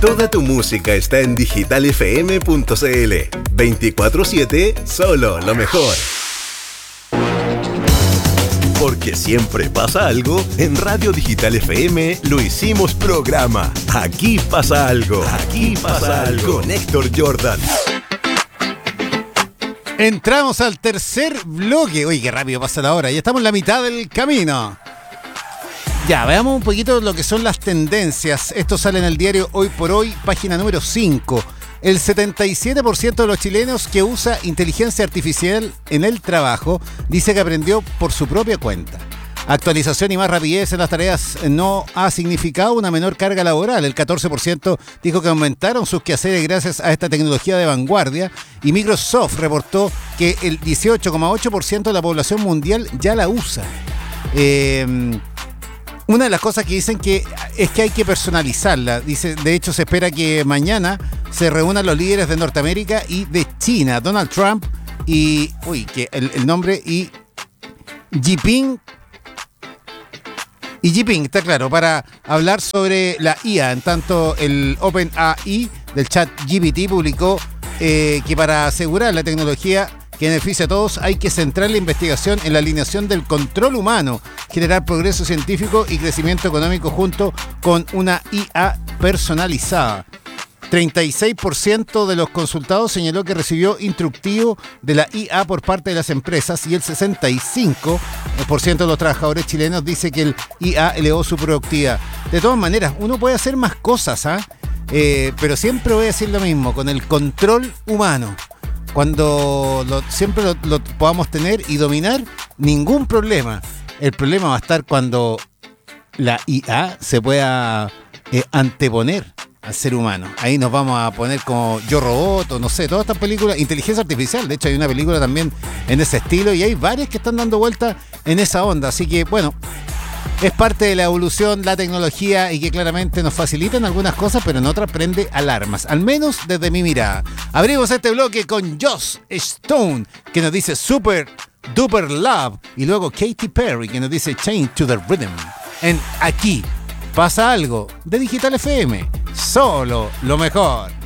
Toda tu música está en digitalfm.cl. 24/7, solo lo mejor. Porque siempre pasa algo, en Radio Digital FM lo hicimos programa. Aquí pasa algo. Aquí pasa algo. Con Héctor Jordan. Entramos al tercer bloque. Uy, qué rápido pasa la hora. Ya estamos en la mitad del camino. Ya, veamos un poquito lo que son las tendencias. Esto sale en el diario Hoy por Hoy, página número 5. El 77% de los chilenos que usa inteligencia artificial en el trabajo dice que aprendió por su propia cuenta. Actualización y más rapidez en las tareas no ha significado una menor carga laboral. El 14% dijo que aumentaron sus quehaceres gracias a esta tecnología de vanguardia. Y Microsoft reportó que el 18,8% de la población mundial ya la usa. Una de las cosas que dicen que es que hay que personalizarla. Dice, de hecho, se espera que mañana se reúnan los líderes de Norteamérica y de China, Donald Trump y... que el nombre y Jinping, está claro, para hablar sobre la IA. En tanto, el OpenAI del chat GPT publicó que para asegurar la tecnología que beneficia a todos, hay que centrar la investigación en la alineación del control humano, generar progreso científico y crecimiento económico junto con una IA personalizada. 36% de los consultados señaló que recibió instructivo de la IA por parte de las empresas y el 65% de los trabajadores chilenos dice que el IA elevó su productividad. De todas maneras, uno puede hacer más cosas, pero siempre voy a decir lo mismo, con el control humano. Cuando siempre lo podamos tener y dominar, ningún problema. El problema va a estar cuando la IA se pueda anteponer al ser humano. Ahí nos vamos a poner como Yo Robot o no sé, todas estas películas, inteligencia artificial. De hecho, hay una película también en ese estilo y hay varias que están dando vuelta en esa onda. Así que, bueno, es parte de la evolución, la tecnología y que claramente nos facilitan algunas cosas, pero en otras prende alarmas, al menos desde mi mirada. Abrimos este bloque con Joss Stone, que nos dice Super Duper Love, y luego Katy Perry, que nos dice Change to the Rhythm. En Aquí Pasa Algo, de Digital FM, solo lo mejor.